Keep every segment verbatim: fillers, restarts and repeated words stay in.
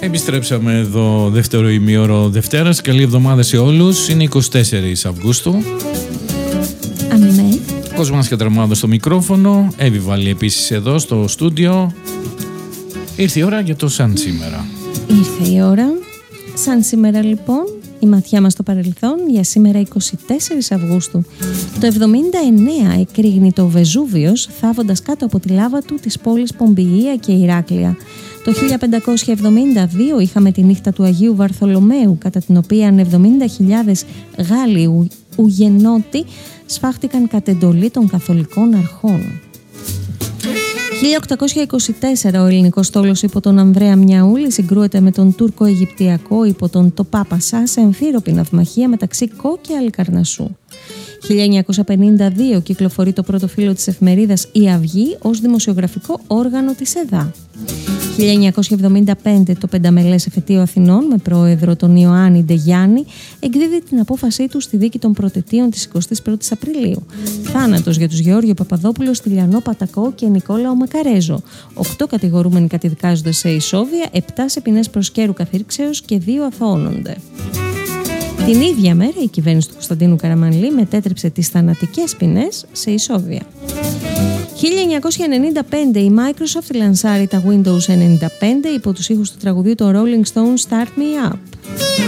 Επιστρέψαμε εδώ δεύτερο ημίωρο Δευτέρας. Καλή εβδομάδα σε όλους. Είναι εικοστή τέταρτη Αυγούστου. Αμέ. Κοσμάς και Τραμάδος στο μικρόφωνο. Εύη επίσης εδώ στο στούντιο. Ήρθε η ώρα για το σαν σήμερα. Ήρθε η ώρα. Σαν σήμερα λοιπόν, η ματιά μας στο παρελθόν για σήμερα εικοστή τέταρτη Αυγούστου. Το εβδομήντα εννέα εκρήγνει το Βεζούβιος, θάβοντας κάτω από τη λάβα του τις πόλεις Πομπιεία και Ηράκλεια. Το χίλια πεντακόσια εβδομήντα δύο είχαμε τη νύχτα του Αγίου Βαρθολομαίου, κατά την οποία εβδομήντα χιλιάδες Γάλλοι ου, ουγενότοι σφάχτηκαν κατ' εντολή των καθολικών αρχών. χίλια οκτακόσια είκοσι τέσσερα ο ελληνικός στόλος υπό τον Ανδρέα Μιαούλη συγκρούεται με τον Τούρκο-Αιγυπτιακό υπό τον Τοπά Πασά σε εμφύροπη ναυμαχία μεταξύ Κο και Αλικαρνασσού. χίλια εννιακόσια πενήντα δύο κυκλοφορεί το πρώτο φύλλο της εφημερίδας «Η Αυγή» ως δημοσιογραφικό όργανο της ΕΔΑ. χίλια εννιακόσια εβδομήντα πέντε το πενταμελές εφετείο Αθηνών με πρόεδρο τον Ιωάννη Ντεγιάννη εκδίδει την απόφασή του στη δίκη των πρωτετίων της εικοστής πρώτης Απριλίου. Θάνατος για τους Γεώργιο Παπαδόπουλο, Στυλιανό Πατακό και Νικόλαο Μακαρέζο. Οκτώ κατηγορούμενοι καταδικάζονται σε ισόβια, επτά σε ποινές προσκέρου καθήρξεως και δύο αθωώνονται. Την ίδια μέρα η κυβέρνηση του Κωνσταντίνου Καραμανλή μετέτρεψε τις θανατικές ποινές σε ισόβια. χίλια εννιακόσια ενενήντα πέντε η Microsoft λανσάρει τα Windows ενενήντα πέντε υπό τους ήχους του τραγουδίου των Rolling Stones Start Me Up.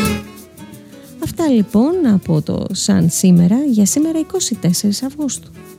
Αυτά λοιπόν από το σαν σήμερα για σήμερα εικοστή τέταρτη Αυγούστου.